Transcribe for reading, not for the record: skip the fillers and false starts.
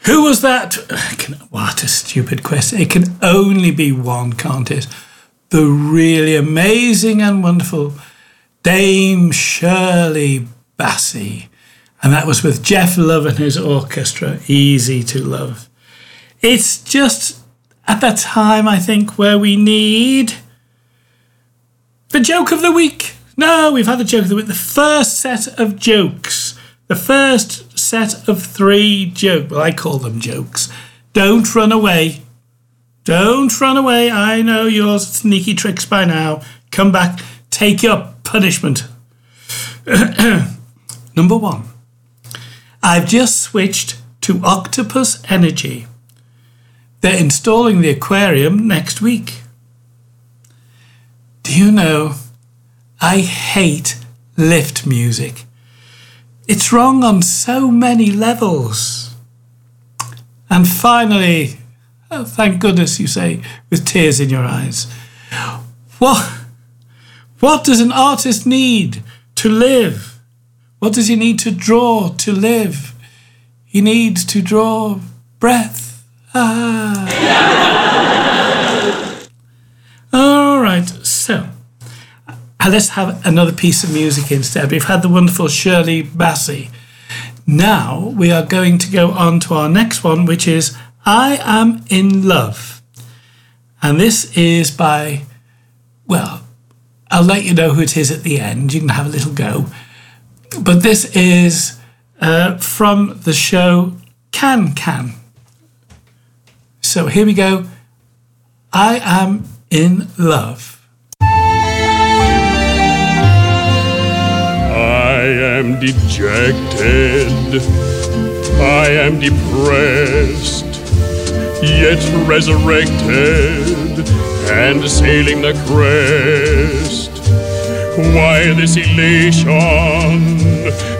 Who was that? What a stupid question. It can only be one, can't it? The really amazing and wonderful Dame Shirley Bassey. And that was with Geoff Love and his orchestra, Easy to Love. It's just at that time, I think, where we need the joke of the week. No, we've had the joke of the week. The first set of jokes. The first set of 3 jokes. Well, I call them jokes. Don't run away. Don't run away. I know your sneaky tricks by now. Come back. Take your punishment. Number 1. I've just switched to Octopus Energy. They're installing the aquarium next week. Do you know, I hate lift music. It's wrong on so many levels. And finally, oh, thank goodness you say, with tears in your eyes, what does an artist need to live? What does he need to draw to live? He needs to draw breath. All right, so let's have another piece of music instead. We've had the wonderful Shirley Bassey. Now we are going to go on to our next one, which is I Am in Love. And this is by, well, I'll let you know who it is at the end. You can have a little go. But this is from the show Can Can. So here we go. I Am in Love. I am dejected, I am depressed, yet resurrected and sailing the crest. Why this elation?